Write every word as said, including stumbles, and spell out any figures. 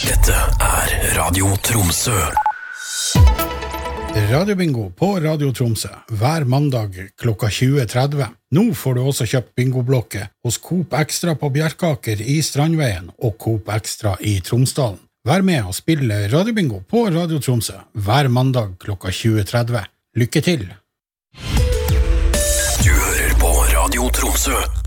Dette er Radio Tromsø. Radiobingo på Radio Tromsø hver mandag klokka tjue tretti. Nå får du også kjøpt bingoblokke hos Coop Extra på Bjerkaker i Strandveien og Coop Extra i Tromsdalen. Vær med og spille Radiobingo på Radio Tromsø hver mandag klokka tjue tretti. Lykke til! Du hører på Radio Tromsø.